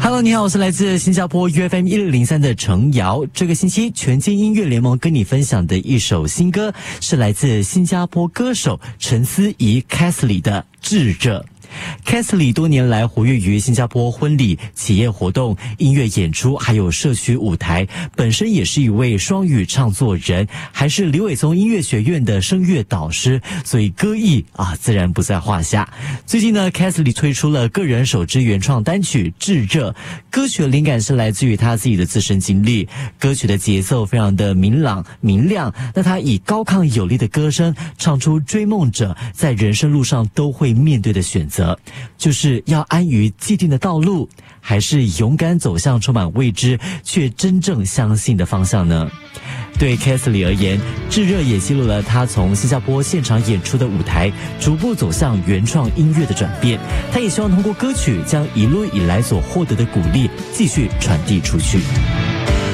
Hello， 你好，我是来自新加坡 UFM 1603的程瑶。这个星期全境音乐联盟跟你分享的一首新歌，是来自新加坡歌手陈思怡 Casly 的《炙热》。Casly 多年来活跃于新加坡婚礼、企业活动、音乐演出，还有社区舞台。本身也是一位双语唱作人，还是李伟松音乐学院的声乐导师，所以歌艺自然不在话下。最近呢 ，Casly 推出了个人首支原创单曲《炙热》，歌曲的灵感是来自于他自己的自身经历。歌曲的节奏非常的明朗明亮，那他以高亢有力的歌声唱出追梦者在人生路上都会面对的选择。就是要安于既定的道路，还是勇敢走向充满未知却真正相信的方向呢？对 Casly 而言，炙热也记录了他从新加坡现场演出的舞台逐步走向原创音乐的转变。他也希望通过歌曲将一路以来所获得的鼓励继续传递出去。